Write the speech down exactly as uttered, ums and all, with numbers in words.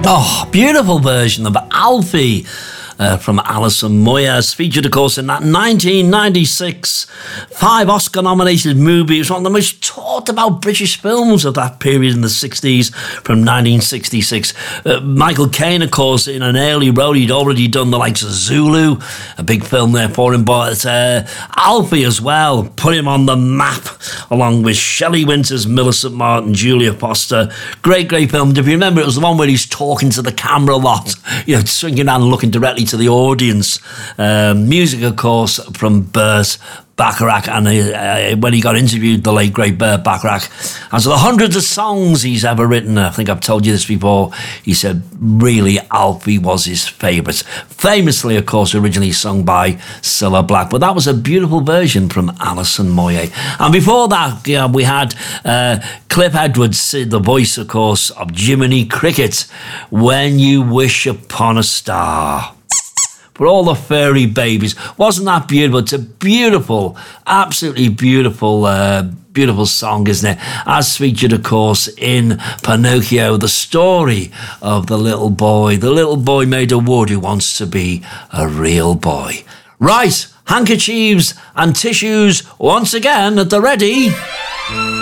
Oh, beautiful version of Alfie uh, from Alison Moyes, featured, of course, in that nineteen ninety-six five Oscar-nominated movie. It was one of the most talked about British films of that period in the sixties, from nineteen sixty-six. Uh, Michael Caine, of course, in an early role. He'd already done the likes of Zulu, a big film there for him, but uh, Alfie as well put him on the map, along with Shelley Winters, Millicent Martin, Julia Foster. Great, great film. If you remember, it was the one where he's talking to the camera a lot, you know, swinging around and looking directly to the audience. Um, music, of course, from Burt Bacharach, and uh, when he got interviewed, the late great Burt Bacharach, as the hundreds of songs he's ever written, I think I've told you this before, he said really Alfie was his favourite. Famously, of course, originally sung by Cilla Black, but that was a beautiful version from Alison Moyet. And before that, you know, we had uh, Cliff Edwards, the voice, of course, of Jiminy Cricket, When You Wish Upon a Star. For all the furry babies. Wasn't that beautiful? It's a beautiful, absolutely beautiful, uh, beautiful song, isn't it? As featured, of course, in Pinocchio, the story of the little boy, the little boy made of wood who wants to be a real boy. Right, handkerchiefs and tissues once again at the ready.